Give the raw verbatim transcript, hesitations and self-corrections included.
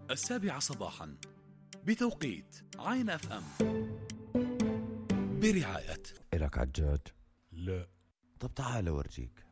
السابعة صباحا بتوقيت عين اف ام، برعاية. إلك عجاج؟ لا. طب تعال أورجيك.